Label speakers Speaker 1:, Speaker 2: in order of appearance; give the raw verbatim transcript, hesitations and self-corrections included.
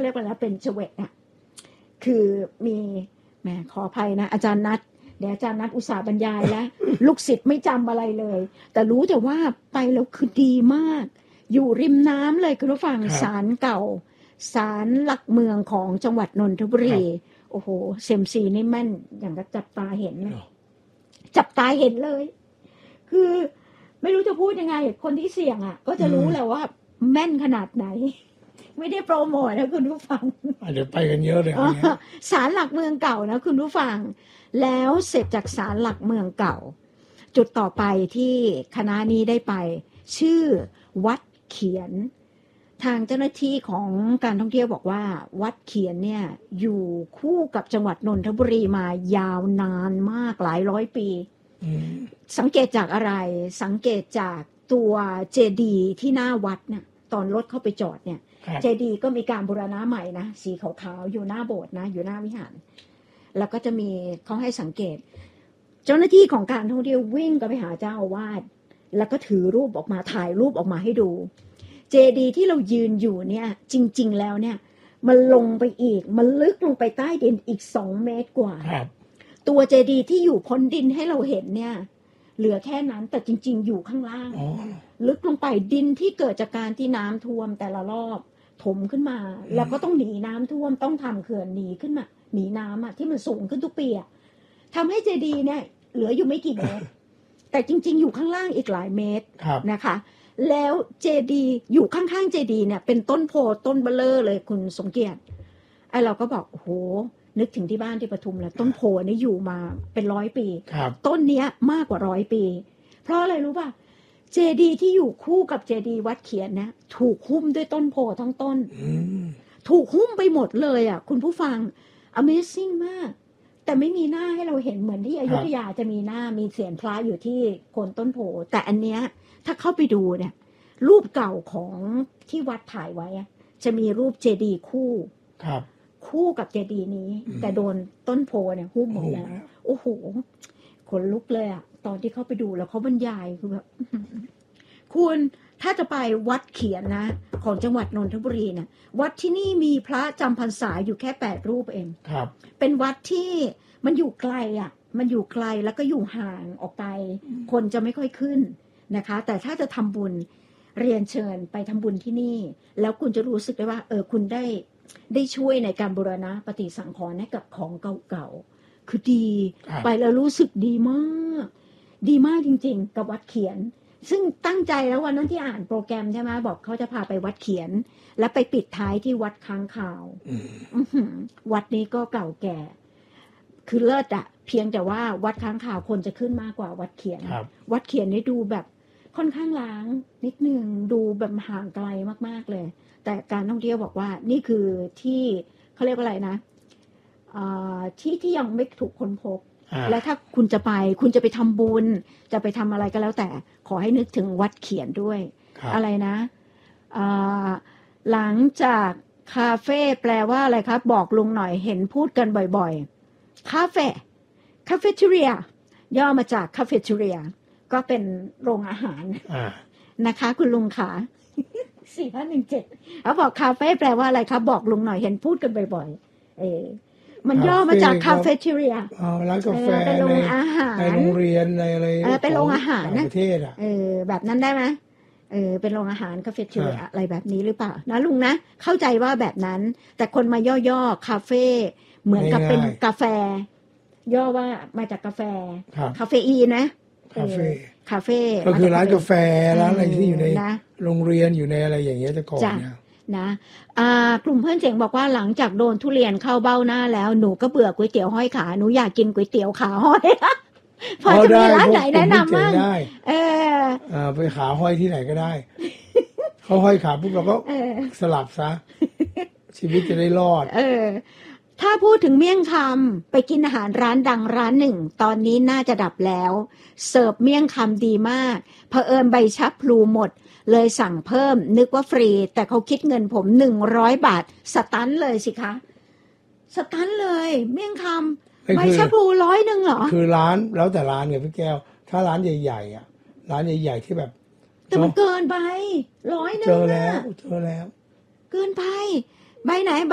Speaker 1: เรียกว่าอะไรเป็นเฉวตอ่ะคือมีแหมขออภัยนะอาจารย์นัทเดี๋ยวอาจารย์นัทอุตส่าห์บรรยายแล้วลูกศิษย์ไม่จำอะไรเลยแต่รู้แต่ว่าไปแล้วคือดีมากอยู่ริมน้ำเลยคุณผู้ฟังศาลเก่าศาลหลักเมืองของจังหวัดนนทบุรีโอ้โหเซมซีนี่แม่นอย่างกับจับตาเห็นเลยจับตาเห็นเลยคือไม่รู้จะพูดยังไงคนที่เสี่ยงอ่ะก็จะรู้แหละว่าแม่นขนาดไหนไม่ได้โปรโมทนะคุณผู้ฟัง
Speaker 2: อาจจะไปกันเยอะเลย
Speaker 1: ศาลหลักเมืองเก่านะคุณผู้ฟังแล้วเสร็จจากศาลหลักเมืองเก่าจุดต่อไปที่คณะนี้ได้ไปชื่อวัดเขียนทางเจ้าหน้าที่ของการท่องเที่ยวบอกว่าวัดเขียนเนี่ยอยู่คู่กับจังหวัดนนทบุรีมายาวนานมากหลายร้อยปีสังเกตจากอะไรสังเกตจากตัวเจดีย์ที่หน้าวัดเนี่ยตอนรถเข้าไปจอดเนี่ยเจดีย์ก็มีการบูรณะใหม่นะสีขาวๆอยู่หน้าโบสถ์นะอยู่หน้าวิหารแล้วก็จะมีเขาให้สังเกตเจ้าหน้าที่ของการท่องเที่ยววิ่งก็ไปหาเจ้าอาวาสแล้วก็ถือรูปออกมาถ่ายรูปออกมาให้ดูเจดีย์ที่เรายืนอยู่เนี่ยจริงๆแล้วเนี่ยมันลงไปอีกมันลึกลงไปใต้ดินอีกสองเมตรกว่าตัวเจดีย์ที่อยู่พ้นดินให้เราเห็นเนี่ยเหลือแค่นั้นแต่จริงๆอยู่ข้างล่างลึกลงไปดินที่เกิดจากการที่น้ำท่วมแต่ละรอบถมขึ้นมาแล้วก็ต้องหนีน้ำท่วมต้องทำเขื่อนหนีขึ้นมาหนีน้ำอ่ะที่มันสูงขึ้นทุกปีอ่ะทำให้เจดีย์เนี่ยเหลืออยู่ไม่กี่เมตรแต่จริงๆอยู่ข้างล่างอีกหลายเมตรนะคะแล้วเจดีย์อยู่ข้างๆเจดีย์เนี่ยเป็นต้นโพต้นเบลอเลยคุณสมเกียรติไอเราก็บอกโอ้โหนึกถึงที่บ้านที่ปทุมแล้วต้นโพนี่อยู่มาเป็นร้อยปีต้นเนี้ยมากกว่าร้อยปีเพราะอะไรรู้ป่ะเจดีย์ที่อยู่คู่กับเจดีย์วัดเขียนนะถูกหุ้มด้วยต้นโพทั้งต้นถูกหุ้มไปหมดเลยอ่ะคุณผู้ฟัง Amazing มากแต่ไม่มีหน้าให้เราเห็นเหมือนที่อยุธยาจะมีหน้ามีเสียนพระอยู่ที่โคนต้นโพแต่อันเนี้ยถ้าเข้าไปดูเนี่ยรูปเก่าของที่วัดถ่ายไว้จะมีรูปเจดีย์คู่คู่กับเจดีย์นี้แต่โดนต้นโพเนี่ยหุ้มหมดแล้วโอ้โหขนลุกเลยอ่ะตอนที่เข้าไปดูแล้วเขาบรรยายคือแบบคุณถ้าจะไปวัดเขียนนะของจังหวัดนนทบุรีเนี่ยวัดที่นี่มีพระจำพรรษาอยู่แค่แปดรูปเองครับเป็นวัดที่มันอยู่ไกลอ่ะมันอยู่ไกลแล้วก็อยู่ห่างออกไปคนจะไม่ค่อยขึ้นนะคะแต่ถ้าจะทำบุญเรียนเชิญไปทำบุญที่นี่แล้วคุณจะรู้สึกได้ว่าเออคุณได้ได้ช่วยในการบูรณะปฏิสังขรณ์ให้กับของเก่าๆคือดีไปแล้วรู้สึกดีมากดีมากจริงๆกับวัดเขียนซึ่งตั้งใจแล้ววันนั้นที่อ่านโปรแกรมใช่ไหมบอกเขาจะพาไปวัดเขียนแล้วไปปิดท้ายที่วัดค้างคาววัดนี้ก็เก่าแก่คือเลิศอะเพียงแต่ว่าวัดค้างคาวคนจะขึ้นมากกว่าวัดเขียนวัดเขียนนี่ดูแบบค่อนข้างล้างนิดนึงดูแบบห่างไกลมากๆเลยแต่การท่องเที่ยวบอกว่านี่คือที่เขาเรียกว่าอะไรนะที่ที่ยังไม่ถูกค้นพบและถ้าคุณจะไปคุณจะไปทำบุญจะไปทำอะไรก็แล้วแต่ขอให้นึกถึงวัดเขียนด้วยอะไรนะหลังจากคาเฟ่แปลว่าอะไรครับบอกลุงหน่อยเห็นพูดกันบ่อยๆคาเฟ่คาเฟ่ทูเรียย่อมาจากคาเฟ่ทูเรียก็เป็นโรงอาหารนะคะคุณลุงขาสี่ห้าหนึ่งเจ็ดเขาบอกคาเฟ่แปลว่าอะไรครับบอกลุงหน่อยเห็นพูดกันบ่อยๆเออมันย่อมาจากคาเฟ่ทีเรีย
Speaker 2: ร้านกาแฟ
Speaker 1: เป็นโรงอาหาร
Speaker 2: ในโรงเรียนในอะไร
Speaker 1: เป็นโรงอาหารนะ
Speaker 2: ประเทศอ่ะ
Speaker 1: เออแบบนั้นได้ไหมเออเป็นโรงอาหารคาเฟ่ทีเรียอะไรแบบนี้หรือเปล่านะลุงนะเข้าใจว่าแบบนั้นแต่คนมาย่อๆคาเฟ่เหมือนกับเป็นกาแฟย่อว่ามาจากกาแฟคาเฟอีนนะ
Speaker 2: คาเฟ่
Speaker 1: คาเฟ่
Speaker 2: ก็คือร้านกาแฟร้านอะไรที่อยู่ในโรงเรียนอยู่ในอะไรอย่างเงี้ยแต่ก่อนเนี่ย
Speaker 1: นะกลุ่มเพื่อนเจ๋งบอกว่าหลังจากโดนทุเรียนเข้าเบ้าหน้าแล้วหนูก็เบื่อก๋วยเตี๋ยวห้อยขาหนูอยากกินก๋วยเตี๋ยวขาห้อยพอจะมีร้านไหนแนะนำบ้างเออ
Speaker 2: ไปขาห้อยที่ไหนก็ได้เขาห้อยขาปุ๊บเราก็สลับซะชีวิตจะได้รอด
Speaker 1: เออถ้าพูดถึงเมี่ยงคำไปกินอาหารร้านดังร้านหนึ่งตอนนี้น่าจะดับแล้วเสิร์ฟเมี่ยงคำดีมากเผอิญใบชะพลูหมดเลยสั่งเพิ่มนึกว่าฟรีแต่เขาคิดเงินผมหนึ่งร้อยบาทสตันเลยสิคะสตันเลยเมี่ยงคำใบชะพลูร้อยหนึ่งเหรอ
Speaker 2: คือร้านแล้วแต่ร้านเนี่ยพี่แก้วถ้าร้านใหญ่ๆอ่ะร้านใหญ่ๆที่แบบ
Speaker 1: แต่มันเกินไปร้อยหนึ่ง
Speaker 2: เจอแล้วเจอแล้ว
Speaker 1: เกินไปใบไหน